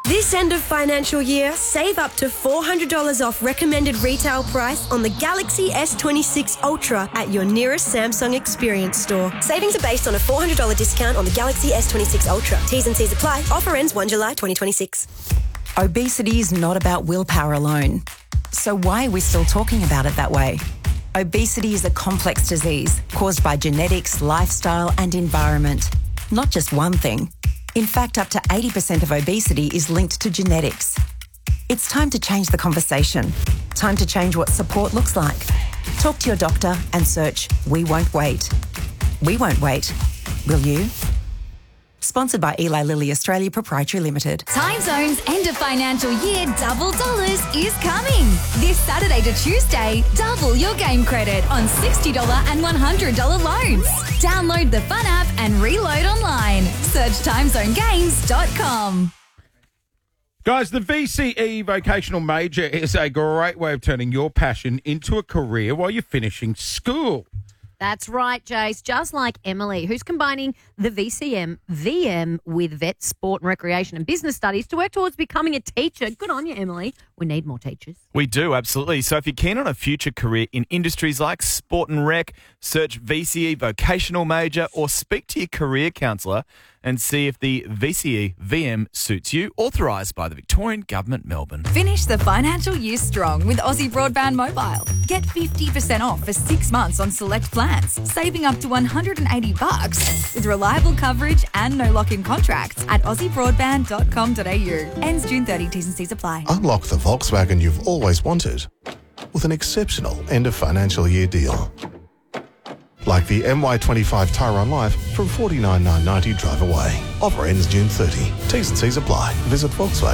This end of financial year, save up to $400 off recommended retail price on the Galaxy S26 Ultra at your nearest Samsung Experience store. Savings are based on a $400 discount on the Galaxy S26 Ultra. T's and C's apply. Offer ends 1 July 2026. Obesity is not about willpower alone. So why are we still talking about it that way? Obesity is a complex disease caused by genetics, lifestyle and environment. Not just one thing. In fact, up to 80% of obesity is linked to genetics. It's time to change the conversation. Time to change what support looks like. Talk to your doctor and search We Won't Wait. We won't wait. Will you? Sponsored by Eli Lilly Australia Proprietary Limited. Time Zone's end of financial year double dollars is coming. This Saturday to Tuesday, double your game credit on $60 and $100 loans. Download the Fun app and reload online. Search timezonegames.com. Guys, the VCE Vocational Major is a great way of turning your passion into a career while you're finishing school. That's right, Jace. Just like Emily, who's combining the VCM, VM with vet, sport and recreation and business studies to work towards becoming a teacher. Good on you, Emily. We need more teachers. We do, absolutely. So if you're keen on a future career in industries like sport and rec, search VCE Vocational Major or speak to your career counsellor and see if the VCE VM suits you. Authorised by the Victorian Government, Melbourne. Finish the financial year strong with Aussie Broadband Mobile. Get 50% off for 6 months on select plans, saving up to $180 with reliable coverage and no lock-in contracts at aussiebroadband.com.au. Ends June 30. T's and C's apply. Unlock the Volkswagen you've always wanted with an exceptional end of financial year deal. Like the MY25 Tyron Life from $49,990 drive away. Offer ends June 30. T's and C's apply. Visit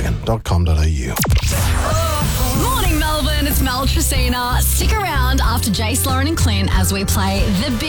volkswagen.com.au. Morning, Melbourne. It's Mel Tracina. Stick around after Jace, Lauren and Clint as we play the